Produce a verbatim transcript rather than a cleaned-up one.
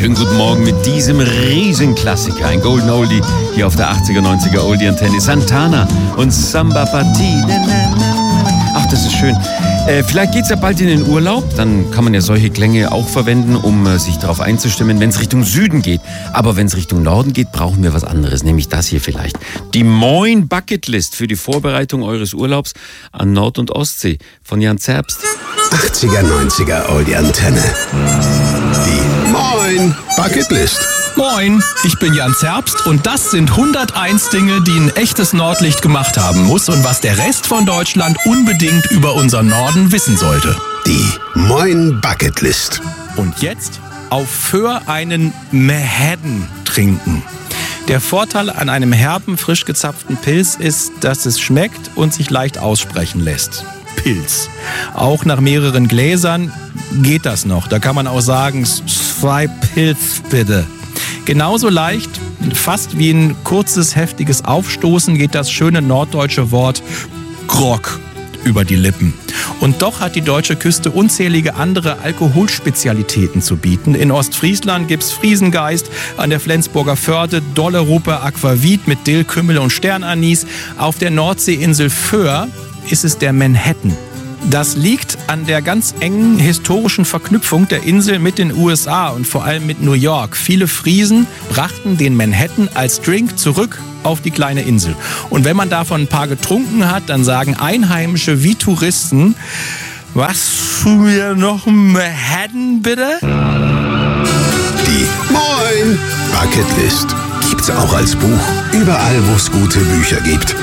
Schönen guten Morgen mit diesem Riesenklassiker, ein Golden Oldie hier auf der achtziger, neunziger Oldie-Antenne. Santana und Samba Party. Ach, das ist schön. Äh, vielleicht geht's ja bald in den Urlaub, dann kann man ja solche Klänge auch verwenden, um äh, sich darauf einzustimmen, wenn es Richtung Süden geht. Aber wenn es Richtung Norden geht, brauchen wir was anderes, nämlich das hier vielleicht. Die Moin Bucketlist für die Vorbereitung eures Urlaubs an Nord- und Ostsee von Jan Zerbst. achtziger, neunziger Oldie-Antenne. Die Moin Bucketlist. Moin, ich bin Jan Zerbst und das sind hunderteins Dinge, die ein echtes Nordlicht gemacht haben muss und was der Rest von Deutschland unbedingt über unseren Norden wissen sollte. Die Moin Bucketlist. Und jetzt auf für einen Manhattan trinken. Der Vorteil an einem herben, frisch gezapften Pilz ist, dass es schmeckt und sich leicht aussprechen lässt. Pilz. Auch nach mehreren Gläsern geht das noch. Da kann man auch sagen, zwei Pilz bitte. Genauso leicht, fast wie ein kurzes, heftiges Aufstoßen, geht das schöne norddeutsche Wort Grog über die Lippen. Und doch hat die deutsche Küste unzählige andere Alkoholspezialitäten zu bieten. In Ostfriesland gibt's Friesengeist, an der Flensburger Förde Dolleruppe Aquavit mit Dill, Kümmel und Sternanis. Auf der Nordseeinsel Föhr ist es der Manhattan. Das liegt an der ganz engen historischen Verknüpfung der Insel mit den U S A und vor allem mit New York. Viele Friesen brachten den Manhattan als Drink zurück auf die kleine Insel. Und wenn man davon ein paar getrunken hat, dann sagen Einheimische wie Touristen, was für mir noch ein Manhattan bitte? Die Moin Bucketlist gibt's auch als Buch. Überall, wo es gute Bücher gibt.